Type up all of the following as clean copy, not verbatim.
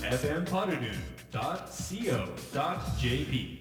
fmpodunu.co.jp。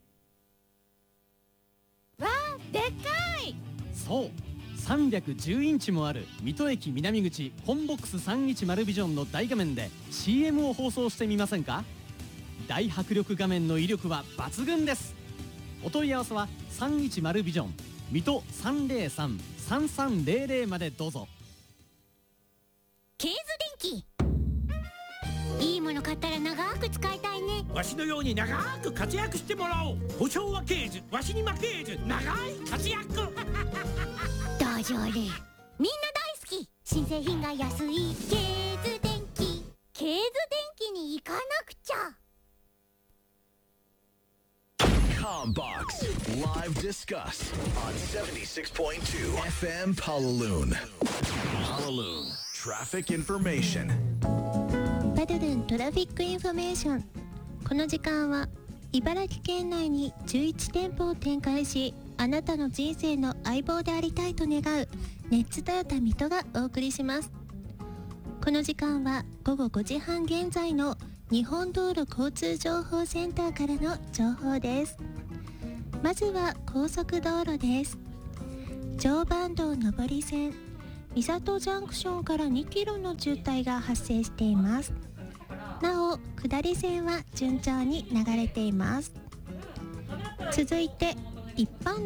わあ、でっかい。 そう310インチもある水戸駅南口コンボックス310ビジョンの大画面で CM を放送してみませんか？大迫力画面の威力は抜群です。お問い合わせは310ビジョン水戸 303-3300 までどうぞ。 ケーズ電気、いいもの買ったら長く使いたいね。 わしのように長く活躍してもらおう。保証はケーズ、わしに負けーず、長い活躍大丈夫、みんな大好き。新製品が安いケーズ電気。ケーズ電気に行かなくちゃ。 Combox Live Discuss on 76.2 FM Palaloon. Palaloon Traffic Information。 パドルントラフィックインフォメーション。この時間は茨城県内に11店舗を展開し、あなたの人生の相棒でありたいと願うネッツトヨタ水戸がお送りします。この時間は午後5時半現在の日本道路交通情報センターからの情報です。まずは高速道路です。常磐道上り線三郷ジャンクションから2キロの渋滞が発生しています。なお下り線は順調に流れています。続いて一般